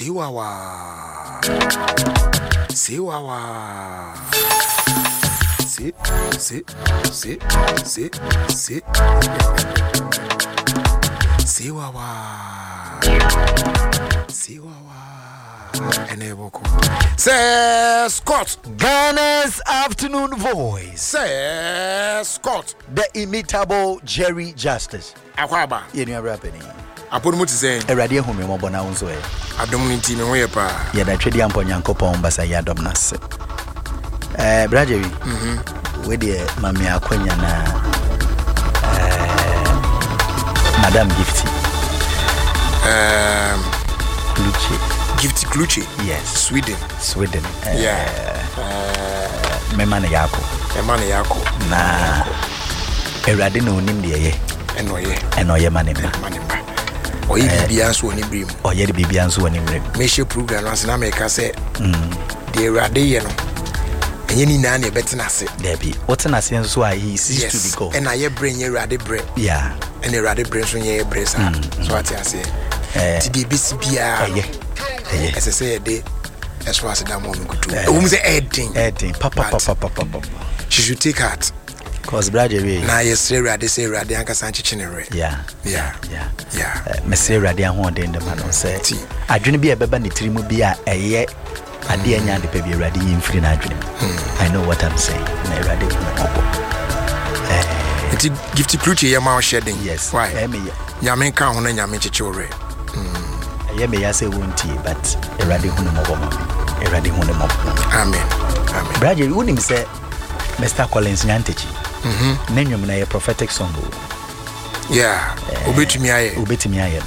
Siwawa. Siwawa. Si. Siwawa. Eneboko. Say Scott. Ghana's afternoon voice. Say Scott. The imitable Jerry Justice. Akwaba. Yeni abrapeni. Aponu muti say. Erade hu me mo na unso e. Adom nti me ho ye pa. Ye da twedi ampo Nyankopon basa ya dom na se. Brajewi. We de mami akwanya na Madam Gifty. Gifty Kluchi. Yes. Sweden. Yeah. Memane yako. Na Erade no nim de ye. Eno ye manema. Oye bibia so oni brim. Oye de bibia so oni brim. Me she program na na me ka say. De Erade ye no. Enye ni na na betina se. Debi. What na se nso a he sees to be go. And I ye brain ye Erade bre. Yeah. And Erade brain so ye bre sa. So what I say. Ti de bisi bia. As I say de as far as that moment could do. We say editing. Papa. She should take heart. Cause Brajewi. Na yes say Erade anka sanchi chinere. Yeah. Me say Erade ho den dem no say. Adwene bi e beba ne tirimu bi a eye ade anya de pe bi Erade yimfiri na adwene. I know what I'm saying. Na Erade ko. It Gifty Kluchi ye ma shedding. Yes. Why? Nyame ka ho na nyame chichore. Yeah, me I say won't but Erade hu no mo. Amen. Brajewi unim say Mr. Collins Nyantechi. Nenwum na ye prophetic song. Yeah. Obetumi aye no.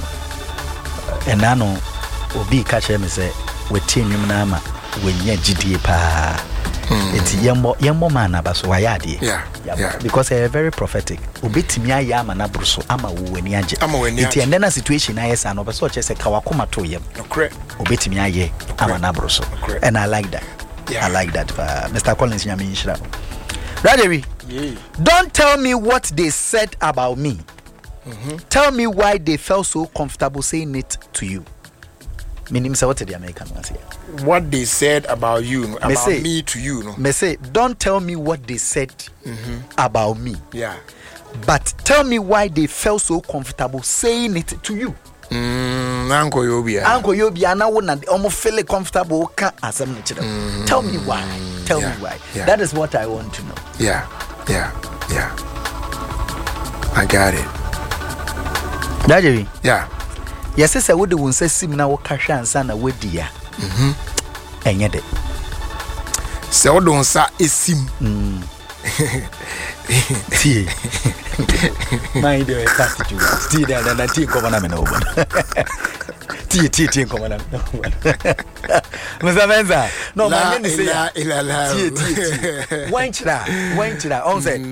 Ena no obi ka che me say wetie nwum na ama wenye gidie pa. Eti yembo man abaso wayade. Yeah. Because they are very prophetic. Obetumi aye ama na bruso ama wo wani age. Eti ende na situation aye sa no beso che say kawakoma to yem. Obetumi aye ama na bruso. And I like that. Yeah. I like that. Mr. Collins Nyame Nshira. Brajewi. Don't tell me what they said about me. Tell me why they felt so comfortable saying it to you. Meaning say what the American one say. What they said about you, about me to you, no. Me say, don't tell me what they said about me. Yeah. But tell me why they felt so comfortable saying it to you. Uncle Yobia na wona almost feel comfortable can asem no chire. Tell me why. Tell me why. Yeah. That is what I want to know. Yeah. I got it. Brajewi. Yeah. Yes, say we dey won say sim na wo ka hwa ansa na wadi ya. Enye de. Se wo don sa esim. Tie. My dear pastor. Tie na tie ko na me na obo. Tie ko na. Mzamenza. No, my name is Ila. Tie. Wenchira. On say